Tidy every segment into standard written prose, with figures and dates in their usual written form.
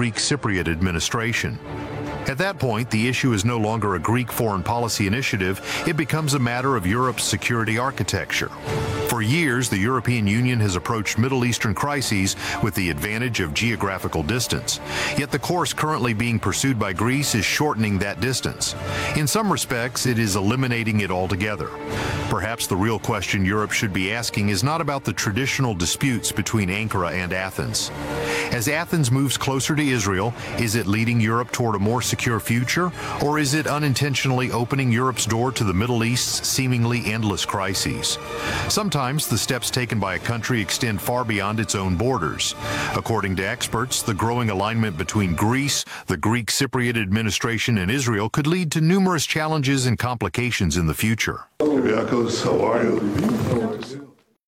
Greek Cypriot administration. At that point, the issue is no longer a Greek foreign policy initiative, it becomes a matter of Europe's security architecture. For years, the European Union has approached Middle Eastern crises with the advantage of geographical distance. Yet the course currently being pursued by Greece is shortening that distance. In some respects, it is eliminating it altogether. Perhaps the real question Europe should be asking is not about the traditional disputes between Ankara and Athens. As Athens moves closer to Israel, is it leading Europe toward a more secure future, or is it unintentionally opening Europe's door to the Middle East's seemingly endless crises? Sometimes the steps taken by a country extend far beyond its own borders. According to experts, the growing alignment between Greece, the Greek Cypriot administration, and Israel could lead to numerous challenges and complications in the future. Kyriakos, how are you?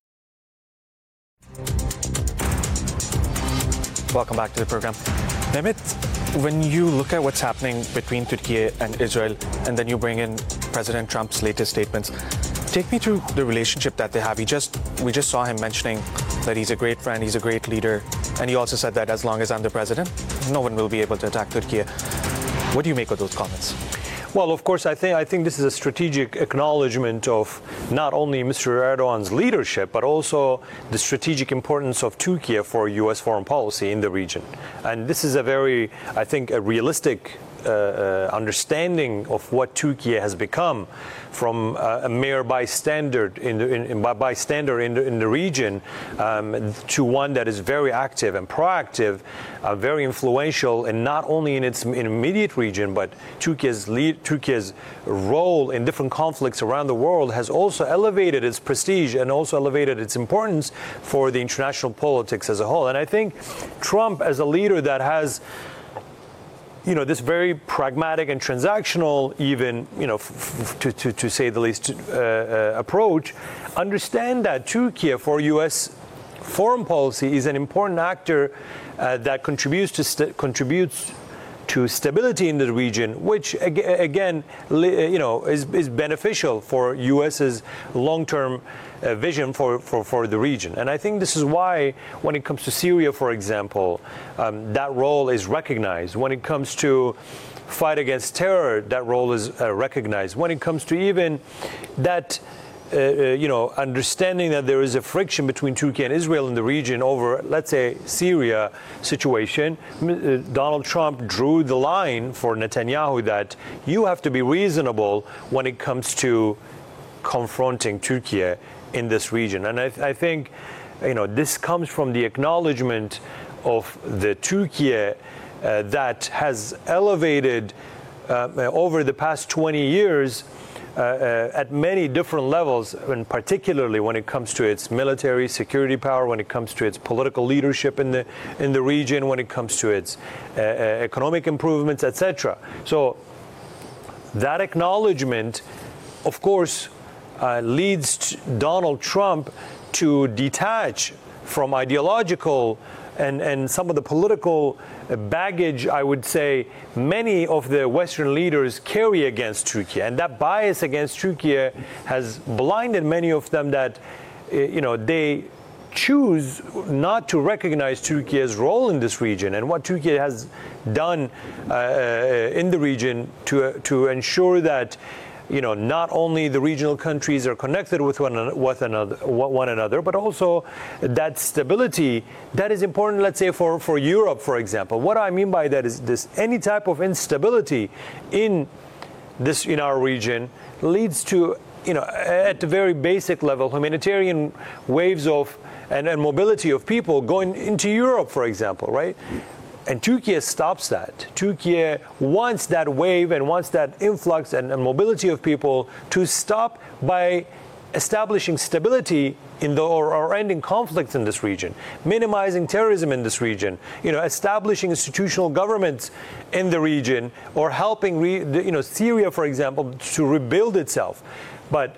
Welcome back to the program. Mehmet, when you look at what's happening between Turkey and Israel, and then you bring in President Trump's latest statements, take me through the relationship that they have. We just saw him mentioning that he's a great friend, he's a great leader, and he also said that as long as I'm the president, no one will be able to attack Turkey. What do you make of those comments? Well, of course, I think this is a strategic acknowledgement of not only Mr. Erdogan's leadership, but also the strategic importance of Turkey for U.S. foreign policy in the region. And this is a very, I think, a realistic understanding of what Turkey has become from a mere bystander in the region to one that is very active and proactive, very influential, and not only in its immediate region, but Turkey's role in different conflicts around the world has also elevated its prestige and also elevated its importance for the international politics as a whole. And I think Trump, as a leader that has this very pragmatic and transactional, even, to say the least, approach, understand that Turkey for U.S. foreign policy is an important actor that contributes to stability in the region, which again, is beneficial for U.S.'s long-term vision for the region. And I think this is why, when it comes to Syria, for example, that role is recognized. When it comes to fight against terror, that role is recognized. When it comes to even that understanding that there is a friction between Turkey and Israel in the region over, let's say, Syria situation, Donald Trump drew the line for Netanyahu that you have to be reasonable when it comes to confronting Turkey in this region. And I think, this comes from the acknowledgement of the Turkey that has elevated over the past 20 years at many different levels, and particularly when it comes to its military security power, when it comes to its political leadership in the region, when it comes to its economic improvements, etc. So that acknowledgement, of course, leads Donald Trump to detach from ideological and some of the political baggage, I would say, many of the Western leaders carry against Turkey. And that bias against Turkey has blinded many of them that, they choose not to recognize Turkey's role in this region and what Turkey has done in the region to ensure that not only the regional countries are connected with one another, but also that stability that is important, let's say, for Europe, for example. What I mean by that is this: any type of instability in our region leads to, at the very basic level, humanitarian waves of and mobility of people going into Europe, for example, right? And Turkey stops that. Turkey wants that wave and wants that influx and mobility of people to stop by establishing stability in or ending conflicts in this region, minimizing terrorism in this region, establishing institutional governments in the region, or helping Syria, for example, to rebuild itself. But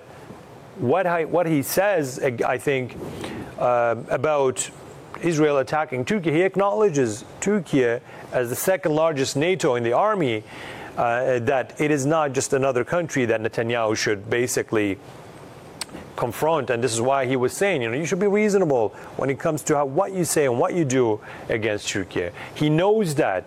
what he says, I think, about Israel attacking Turkey, he acknowledges Turkey as the second largest NATO in the army, that it is not just another country that Netanyahu should basically confront. And this is why he was saying, you should be reasonable when it comes to what you say and what you do against Turkey. He knows that